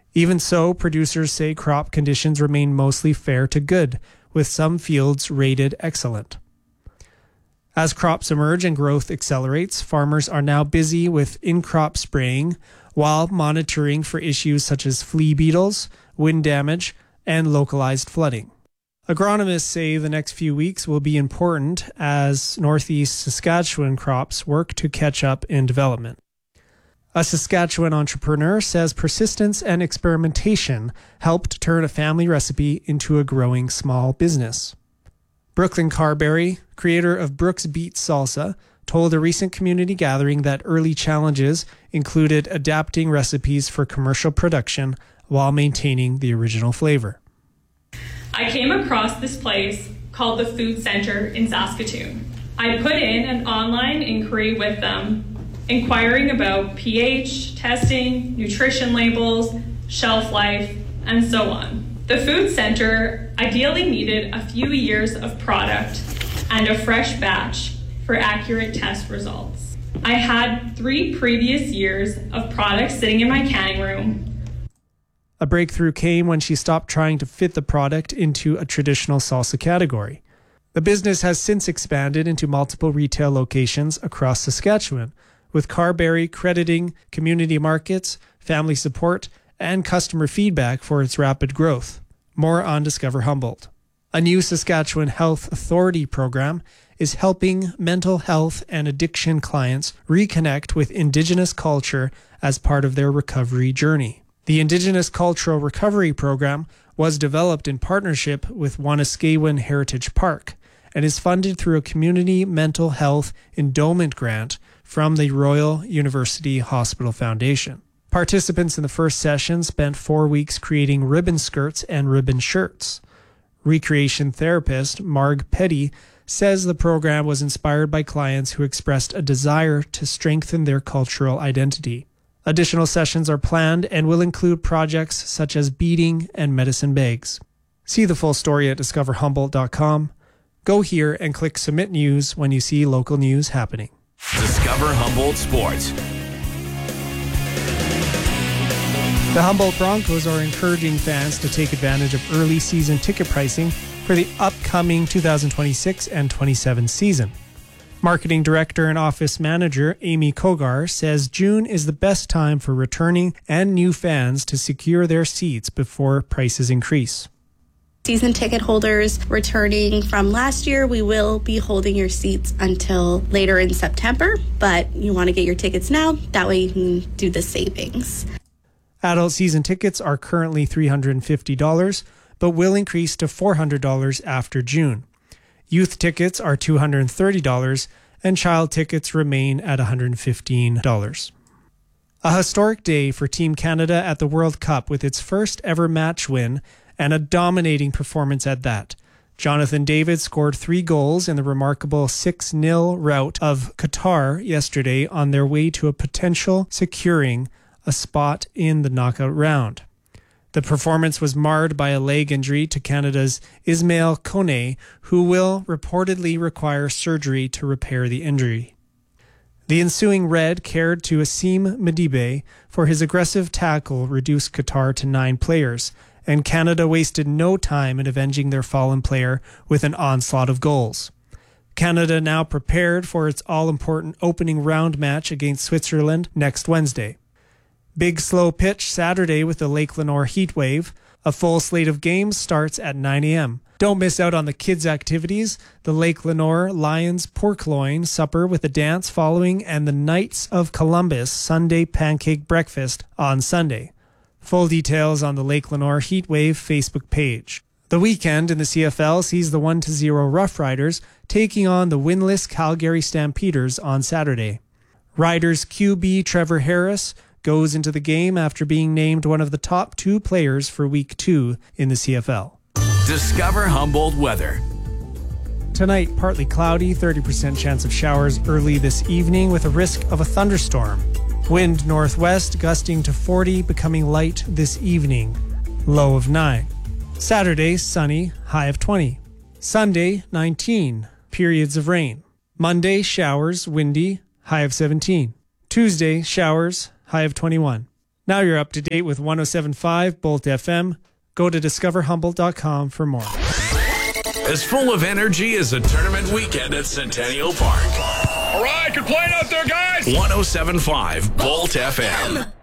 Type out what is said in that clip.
Even so, producers say crop conditions remain mostly fair to good, with some fields rated excellent. As crops emerge and growth accelerates, farmers are now busy with in-crop spraying while monitoring for issues such as flea beetles, wind damage, and localized flooding. Agronomists say the next few weeks will be important as northeast Saskatchewan crops work to catch up in development. A Saskatchewan entrepreneur says persistence and experimentation helped turn a family recipe into a growing small business. Brooklyn Carberry, creator of Brooks Beats Salsa, told a recent community gathering that early challenges included adapting recipes for commercial production while maintaining the original flavor. I came across this place called the Food Center in Saskatoon. I put in an online inquiry with them, inquiring about pH, testing, nutrition labels, shelf life, and so on. The Food Center ideally needed a few years of product and a fresh batch for accurate test results. I had 3 previous years of products sitting in my canning room. A breakthrough came when she stopped trying to fit the product into a traditional salsa category. The business has since expanded into multiple retail locations across Saskatchewan, with Carberry crediting community markets, family support, and customer feedback for its rapid growth. More on Discover Humboldt. A new Saskatchewan Health Authority program is helping mental health and addiction clients reconnect with Indigenous culture as part of their recovery journey. The Indigenous Cultural Recovery Program was developed in partnership with Wanuskewin Heritage Park and is funded through a community mental health endowment grant from the Royal University Hospital Foundation. Participants in the first session spent 4 weeks creating ribbon skirts and ribbon shirts. Recreation therapist Marg Petty says the program was inspired by clients who expressed a desire to strengthen their cultural identity. Additional sessions are planned and will include projects such as beading and medicine bags. See the full story at discoverhumboldt.com. Go here and click Submit News when you see local news happening. Discover Humboldt Sports. The Humboldt Broncos are encouraging fans to take advantage of early season ticket pricing for the upcoming 2026 and 27 season. Marketing Director and Office Manager Amy Kogar says June is the best time for returning and new fans to secure their seats before prices increase. Season ticket holders returning from last year, we will be holding your seats until later in September, but you want to get your tickets now, that way you can do the savings. Adult season tickets are currently $350, but will increase to $400 after June. Youth tickets are $230, and child tickets remain at $115. A historic day for Team Canada at the World Cup with its first ever match win and a dominating performance at that. Jonathan David scored 3 goals in the remarkable 6-0 rout of Qatar yesterday on their way to a potential securing a spot in the knockout round. The performance was marred by a leg injury to Canada's Ismail Kone, who will reportedly require surgery to repair the injury. The ensuing red cared to Asim Madibe for his aggressive tackle reduced Qatar to 9 players, and Canada wasted no time in avenging their fallen player with an onslaught of goals. Canada now prepared for its all-important opening round match against Switzerland next Wednesday. Big slow pitch Saturday with the Lake Lenore heat wave. A full slate of games starts at 9 a.m. Don't miss out on the kids' activities, the Lake Lenore Lions pork loin supper with a dance following, and the Knights of Columbus Sunday pancake breakfast on Sunday. Full details on the Lake Lenore Heatwave Facebook page. The weekend in the CFL sees the 1-0 Rough Riders taking on the winless Calgary Stampeders on Saturday. Riders QB Trevor Harris goes into the game after being named one of the top 2 players for Week 2 in the CFL. Discover Humboldt weather. Tonight, partly cloudy, 30% chance of showers early this evening with a risk of a thunderstorm. Wind northwest gusting to 40, becoming light this evening. Low of 9. Saturday, sunny, high of 20. Sunday, 19, periods of rain. Monday, showers, windy, high of 17. Tuesday, showers, high of 21. Now you're up to date with 107.5 Bolt FM. Go to discoverhumboldt.com for more. As full of energy as a tournament weekend at Centennial Park. All right, good playing out there, guys. 107.5 Bolt FM.